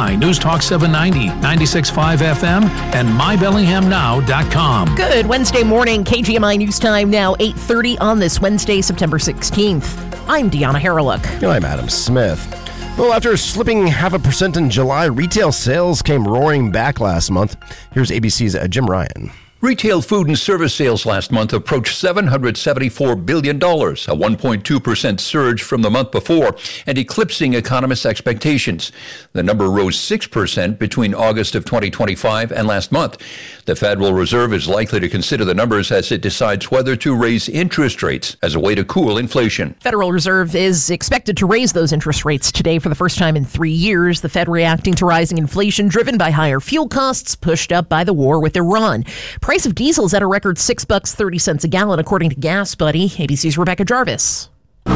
News Talk 790, 96.5 FM, and MyBellinghamNow.com. Good Wednesday morning. KGMI News Time now 8:30 on this Wednesday, September 16th. I'm Deanna Harreluk. And I'm Adam Smith. Well, after slipping 0.5% in July, retail sales came roaring back last month. Here's ABC's Jim Ryan. Retail food and service sales last month approached $774 billion, a 1.2% surge from the month before, and eclipsing economists' expectations. The number rose 6% between August of 2025 and last month. The Federal Reserve is likely to consider the numbers as it decides whether to raise interest rates as a way to cool inflation. Federal Reserve is expected to raise those interest rates today for the first time in 3 years. The Fed reacting to rising inflation driven by higher fuel costs pushed up by the war with Iran. Price of diesel is at a record $6.30 a gallon, according to Gas Buddy. ABC's Rebecca Jarvis.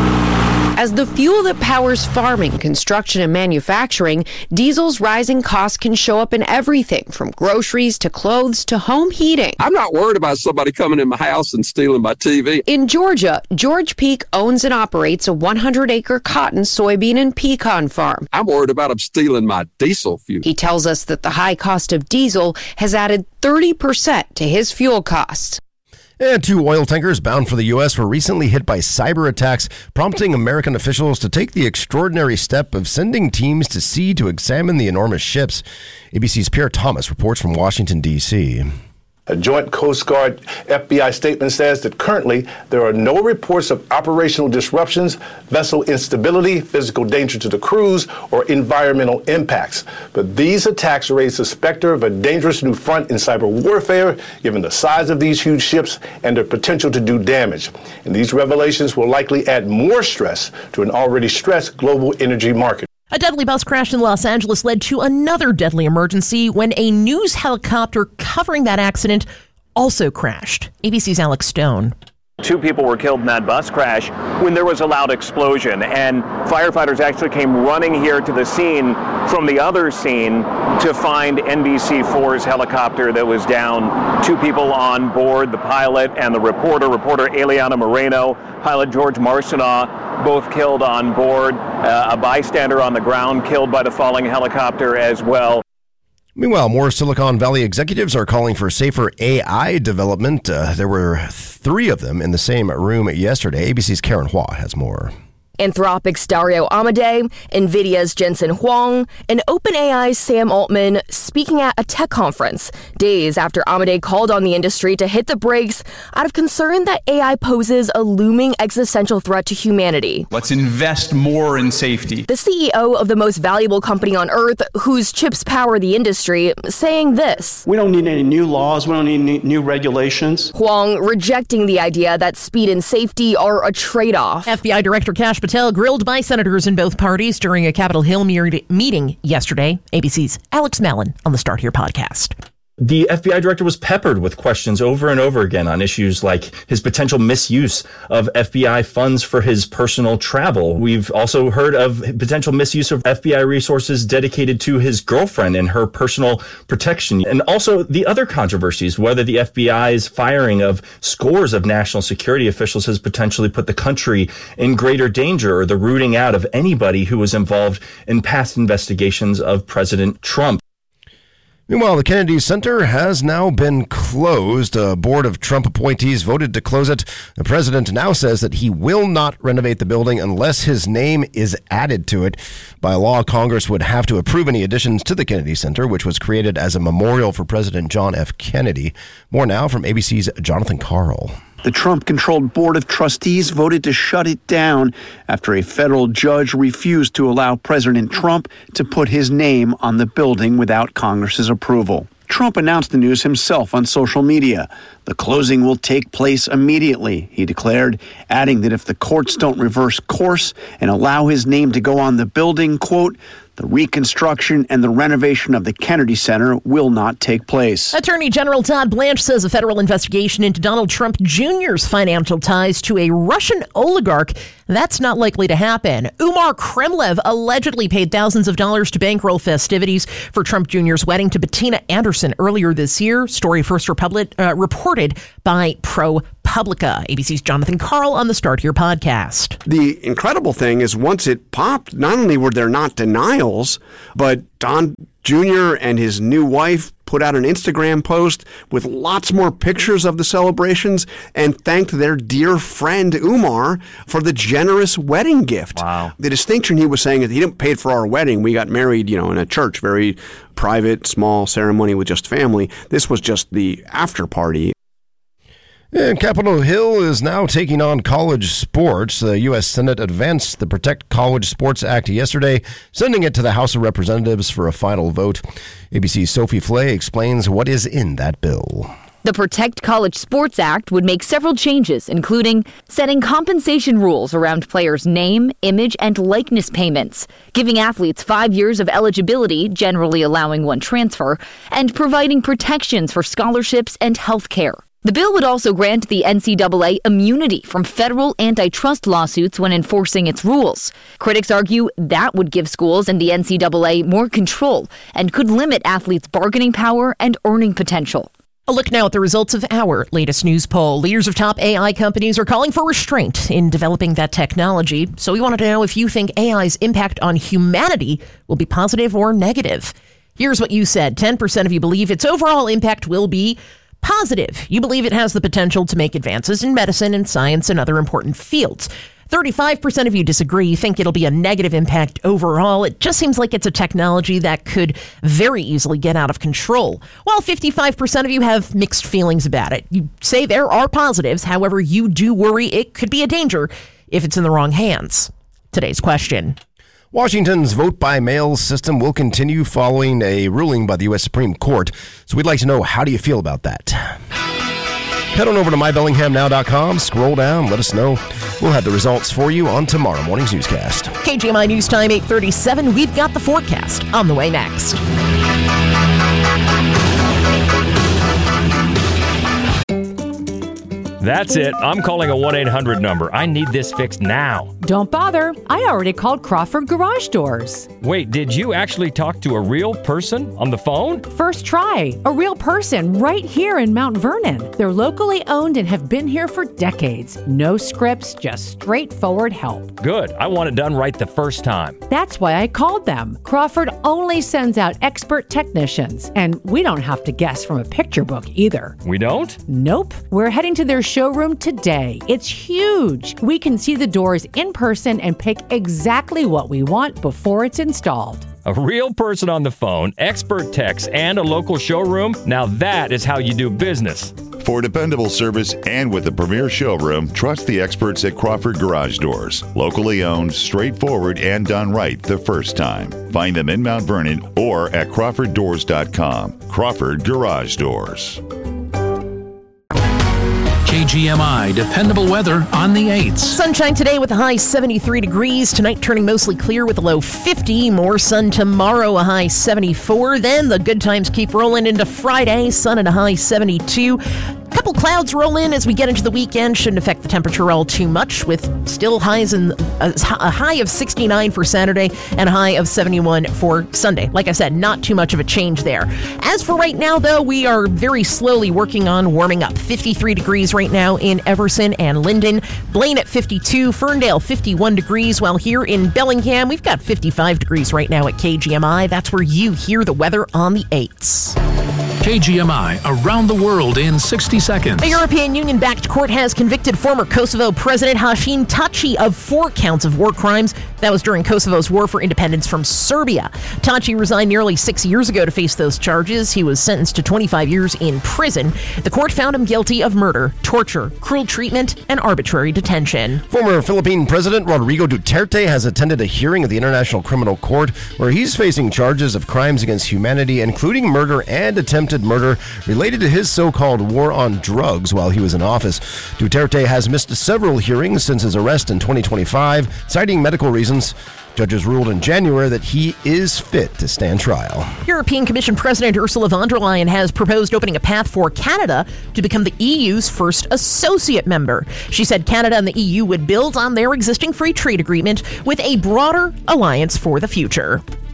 As the fuel that powers farming, construction, and manufacturing, diesel's rising costs can show up in everything from groceries to clothes to home heating. I'm not worried about somebody coming in my house and stealing my TV. In Georgia, George Peak owns and operates a 100-acre cotton, soybean, and pecan farm. I'm worried about them stealing my diesel fuel. He tells us that the high cost of diesel has added 30% to his fuel costs. And 2 oil tankers bound for the U.S. were recently hit by cyber attacks, prompting American officials to take the extraordinary step of sending teams to sea to examine the enormous ships. ABC's Pierre Thomas reports from Washington, D.C. A joint Coast Guard FBI statement says that currently there are no reports of operational disruptions, vessel instability, physical danger to the crews, or environmental impacts. But these attacks raise the specter of a dangerous new front in cyber warfare, given the size of these huge ships and their potential to do damage. And these revelations will likely add more stress to an already stressed global energy market. A deadly bus crash in Los Angeles led to another deadly emergency when a news helicopter covering that accident also crashed. ABC's Alex Stone. 2 people were killed in that bus crash when there was a loud explosion, and firefighters actually came running here to the scene from the other scene to find NBC4's helicopter that was down. 2 people on board, the pilot and the reporter Eliana Moreno, pilot George Marcineau, both killed on board. A bystander on the ground killed by the falling helicopter as well. Meanwhile, more Silicon Valley executives are calling for safer AI development. There were 3 of them in the same room yesterday. ABC's Karen Hua has more. Anthropic's Dario Amodei, NVIDIA's Jensen Huang, and OpenAI's Sam Altman speaking at a tech conference days after Amodei called on the industry to hit the brakes out of concern that AI poses a looming existential threat to humanity. Let's invest more in safety. The CEO of the most valuable company on earth, whose chips power the industry, saying this: "We don't need any new laws. We don't need any new regulations." Huang rejecting the idea that speed and safety are a trade-off. FBI Director Kash Patel grilled by senators in both parties during a Capitol Hill meeting yesterday. ABC's Alex Mallon on the Start Here podcast. The FBI director was peppered with questions over and over again on issues like his potential misuse of FBI funds for his personal travel. We've also heard of potential misuse of FBI resources dedicated to his girlfriend and her personal protection. And also the other controversies, whether the FBI's firing of scores of national security officials has potentially put the country in greater danger, or the rooting out of anybody who was involved in past investigations of President Trump. Meanwhile, the Kennedy Center has now been closed. A board of Trump appointees voted to close it. The president now says that he will not renovate the building unless his name is added to it. By law, Congress would have to approve any additions to the Kennedy Center, which was created as a memorial for President John F. Kennedy. More now from ABC's Jonathan Carl. The Trump-controlled Board of Trustees voted to shut it down after a federal judge refused to allow President Trump to put his name on the building without Congress's approval. Trump announced the news himself on social media. The closing will take place immediately, he declared, adding that if the courts don't reverse course and allow his name to go on the building, quote, the reconstruction and the renovation of the Kennedy Center will not take place. Attorney General Todd Blanche says a federal investigation into Donald Trump Jr.'s financial ties to a Russian oligarch, that's not likely to happen. Umar Kremlev allegedly paid thousands of dollars to bankroll festivities for Trump Jr.'s wedding to Bettina Anderson earlier this year. Story first reported by ProPublica. ProPublica. ABC's Jonathan Karl on the Start Here podcast. The incredible thing is once it popped, not only were there not denials, but Don Jr. and his new wife put out an Instagram post with lots more pictures of the celebrations and thanked their dear friend Umar for the generous wedding gift. Wow. The distinction he was saying is he didn't pay for our wedding. We got married, in a church, very private, small ceremony with just family. This was just the after party. And Capitol Hill is now taking on college sports. The U.S. Senate advanced the Protect College Sports Act yesterday, sending it to the House of Representatives for a final vote. ABC's Sophie Flay explains what is in that bill. The Protect College Sports Act would make several changes, including setting compensation rules around players' name, image, and likeness payments, giving athletes 5 years of eligibility, generally allowing one transfer, and providing protections for scholarships and health care. The bill would also grant the NCAA immunity from federal antitrust lawsuits when enforcing its rules. Critics argue that would give schools and the NCAA more control and could limit athletes' bargaining power and earning potential. A look now at the results of our latest news poll. Leaders of top AI companies are calling for restraint in developing that technology. So we wanted to know if you think AI's impact on humanity will be positive or negative. Here's what you said. 10% of you believe its overall impact will be positive. You believe it has the potential to make advances in medicine and science and other important fields. 35% of you disagree. You think it'll be a negative impact overall. It just seems like it's a technology that could very easily get out of control. While 55% of you have mixed feelings about it. You say there are positives. However, you do worry it could be a danger if it's in the wrong hands. Today's question. Washington's vote-by-mail system will continue following a ruling by the U.S. Supreme Court. So we'd like to know, how do you feel about that? Head on over to mybellinghamnow.com, scroll down, let us know. We'll have the results for you on tomorrow morning's newscast. KGMI News Time 8:37. We've got the forecast on the way next. That's it. I'm calling a 1-800 number. I need this fixed now. Don't bother. I already called Crawford Garage Doors. Wait, did you actually talk to a real person on the phone? First try. A real person right here in Mount Vernon. They're locally owned and have been here for decades. No scripts, just straightforward help. Good. I want it done right the first time. That's why I called them. Crawford only sends out expert technicians, and we don't have to guess from a picture book either. We don't? Nope. We're heading to their showroom today. It's huge. We can see the doors in person and pick exactly what we want before it's installed. A real person on the phone, expert techs, and a local showroom? Now that is how you do business. For dependable service and with a premier showroom, trust the experts at Crawford Garage Doors. Locally owned, straightforward, and done right the first time. Find them in Mount Vernon or at crawforddoors.com. Crawford Garage Doors. KGMI, dependable weather on the 8s. Sunshine today with a high 73 degrees. Tonight turning mostly clear with a low 50. More sun tomorrow, a high 74. Then the good times keep rolling into Friday. Sun at a high 72. Couple clouds roll in as we get into the weekend. Shouldn't affect the temperature all too much, with still highs in a high of 69 for Saturday and a high of 71 for Sunday. Like I said, not too much of a change there. As for right now, though, we are very slowly working on warming up. 53 degrees right now in Everson and Linden. Blaine at 52, Ferndale 51 degrees, while here in Bellingham, we've got 55 degrees right now at KGMI. That's where you hear the weather on the 8s. KGMI, around the world in 60 seconds. A European Union-backed court has convicted former Kosovo President Hashim Thaçi of 4 counts of war crimes. That was during Kosovo's war for independence from Serbia. Thaçi resigned nearly 6 years ago to face those charges. He was sentenced to 25 years in prison. The court found him guilty of murder, torture, cruel treatment, and arbitrary detention. Former Philippine President Rodrigo Duterte has attended a hearing at the International Criminal Court where he's facing charges of crimes against humanity, including murder and attempted murder related to his so-called war on drugs while he was in office. Duterte has missed several hearings since his arrest in 2025, citing medical reasons. Judges ruled in January that he is fit to stand trial. European Commission President Ursula von der Leyen has proposed opening a path for Canada to become the EU's first associate member. She said Canada and the EU would build on their existing free trade agreement with a broader alliance for the future.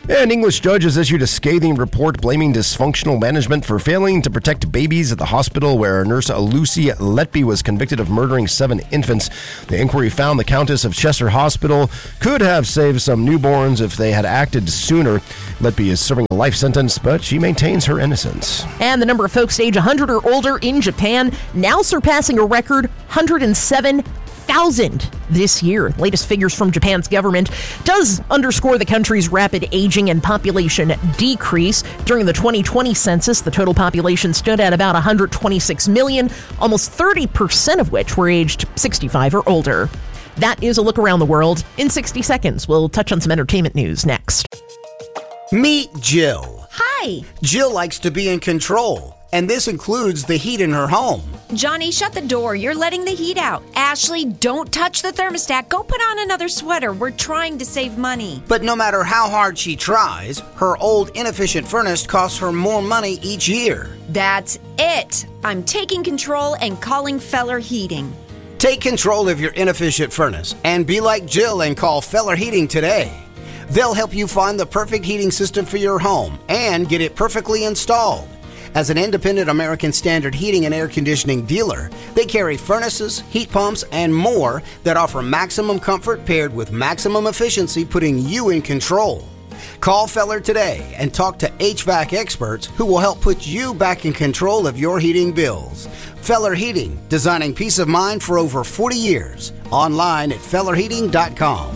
An English judge has issued a scathing report blaming dysfunctional management for failing to protect babies at the hospital where nurse Lucy Letby was convicted of murdering 7 infants. The inquiry found the Countess of Chester Hospital could have saved some newborns if they had acted sooner. Letby is serving a life sentence, but she maintains her innocence. And the number of folks age 100 or older in Japan now surpassing a record 107,000 this year. Latest figures from Japan's government does underscore the country's rapid aging and population decrease. During the 2020 census, the total population stood at about 126 million, almost 30% of which were aged 65 or older. That is a look around the world in 60 seconds. We'll touch on some entertainment news next. Meet Jill. Hi. Jill likes to be in control, and this includes the heat in her home. Johnny, shut the door. You're letting the heat out. Ashley, don't touch the thermostat. Go put on another sweater. We're trying to save money. But no matter how hard she tries, her old inefficient furnace costs her more money each year. That's it. I'm taking control and calling Feller Heating. Take control of your inefficient furnace and be like Jill and call Feller Heating today. They'll help you find the perfect heating system for your home and get it perfectly installed. As an independent American Standard heating and air conditioning dealer, they carry furnaces, heat pumps, and more that offer maximum comfort paired with maximum efficiency, putting you in control. Call Feller today and talk to HVAC experts who will help put you back in control of your heating bills. Feller Heating, designing peace of mind for over 40 years. Online at fellerheating.com.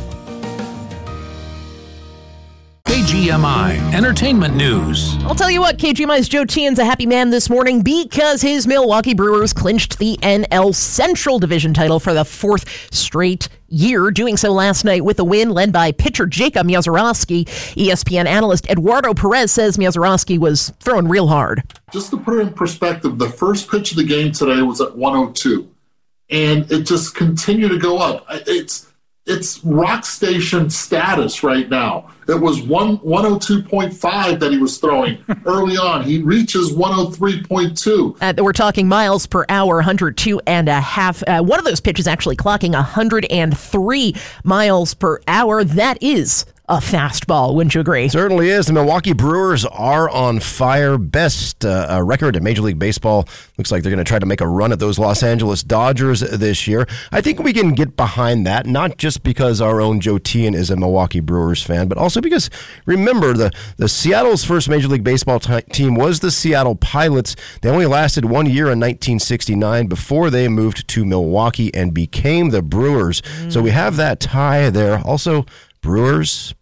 KGMI Entertainment News. I'll tell you what, KGMI's Joe Tien's a happy man this morning because his Milwaukee Brewers clinched the NL Central Division title for the 4th straight year, doing so last night with a win led by pitcher Jacob Mierzorowski. ESPN analyst Eduardo Perez says Mierzorowski was throwing real hard. Just to put it in perspective, the first pitch of the game today was at 102, and it just continued to go up. It's rock station status right now. It was 102.5 that he was throwing early on. He reaches 103.2. We're talking miles per hour, 102.5. One of those pitches actually clocking 103 miles per hour. That is a fastball, wouldn't you agree? Certainly is. The Milwaukee Brewers are on fire. Best record in Major League Baseball. Looks like they're going to try to make a run at those Los Angeles Dodgers this year. I think we can get behind that, not just because our own Joe Tien is a Milwaukee Brewers fan, but also because, remember, the Seattle's first Major League Baseball team was the Seattle Pilots. They only lasted 1 year in 1969 before they moved to Milwaukee and became the Brewers. So we have that tie there. Also, Brewers.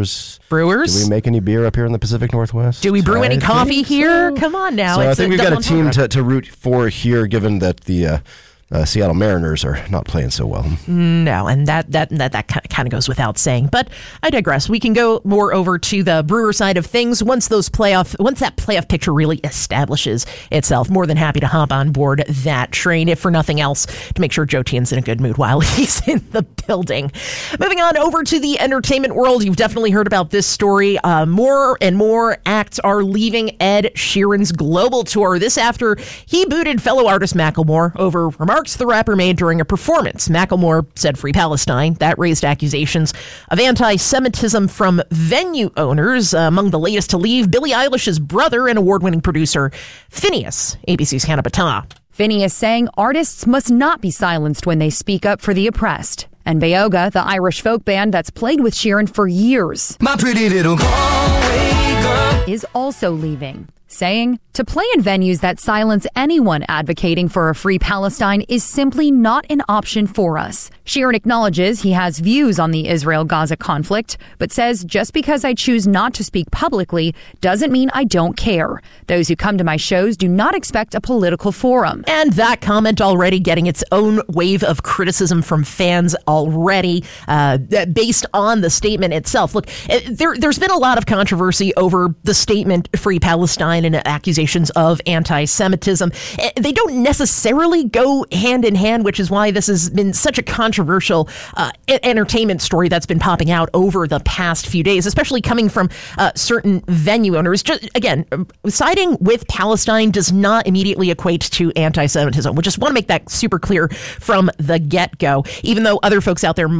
Do we make any beer up here in the Pacific Northwest? Do we brew any coffee here? Come on now. So I think we've got a team to root for here, given that the Seattle Mariners are not playing so well. No, and that kind of goes without saying. But I digress. We can go more over to the Brewer side of things once that playoff picture really establishes itself. More than happy to hop on board that train, if for nothing else, to make sure Joe Tien's in a good mood while he's in the building. Moving on over to the entertainment world, you've definitely heard about this story. More and more acts are leaving Ed Sheeran's global tour. This after he booted fellow artist Macklemore over remarks the rapper made during a performance. Macklemore said Free Palestine. That raised accusations of anti-Semitism from venue owners. Among the latest to leave, Billie Eilish's brother and award-winning producer Phineas, ABC's Hannah Battah. Phineas saying artists must not be silenced when they speak up for the oppressed. And Beoga, the Irish folk band that's played with Sheeran for years, my pretty little Galway girl, is also leaving, saying to play in venues that silence anyone advocating for a free Palestine is simply not an option for us. Sheeran acknowledges he has views on the Israel-Gaza conflict, but says just because I choose not to speak publicly doesn't mean I don't care. Those who come to my shows do not expect a political forum. And that comment already getting its own wave of criticism from fans already, based on the statement itself. Look, there's been a lot of controversy over the statement Free Palestine and accusations of anti-Semitism. They don't necessarily go hand in hand, which is why this has been such a controversial entertainment story that's been popping out over the past few days, especially coming from certain venue owners. Just, again, siding with Palestine does not immediately equate to anti-Semitism. We just want to make that super clear from the get-go, even though other folks out there might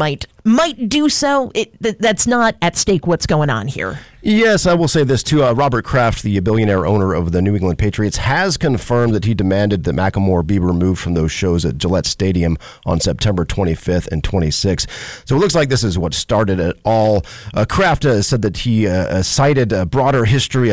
might do so. That's not at stake what's going on here. Yes, I will say this too. Robert Kraft, the billionaire owner of the New England Patriots, has confirmed that he demanded that Macklemore be removed from those shows at Gillette Stadium on September 25th and 26th. So it looks like this is what started it all. Kraft said that he cited a broader history